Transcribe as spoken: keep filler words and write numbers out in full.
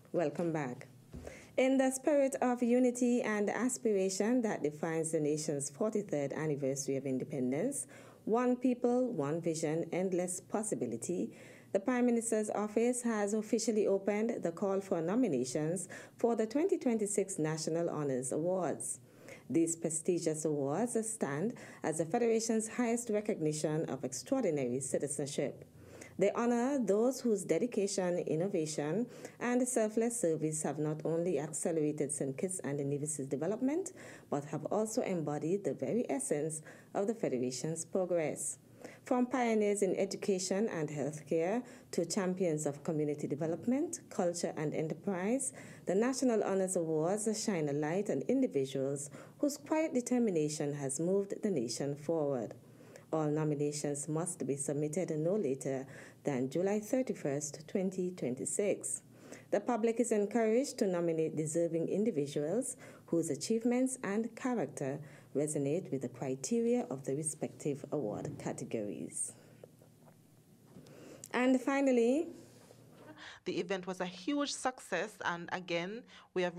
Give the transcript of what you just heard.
Welcome back. In the spirit of unity and aspiration that defines the nation's forty-third anniversary of independence, one people, one vision, endless possibility, the Prime Minister's office has officially opened the call for nominations for the twenty twenty-six National Honours Awards. These prestigious awards stand as the Federation's highest recognition of extraordinary citizenship. They honor those whose dedication, innovation, and selfless service have not only accelerated Saint Kitts and Nevis's development, but have also embodied the very essence of the Federation's progress. From pioneers in education and healthcare to champions of community development, culture, and enterprise, the National Honours Awards shine a light on individuals whose quiet determination has moved the nation forward. All nominations must be submitted no later than July thirty-first, twenty twenty-six. The public is encouraged to nominate deserving individuals whose achievements and character resonate with the criteria of the respective award categories. And finally, the event was a huge success, and again, we have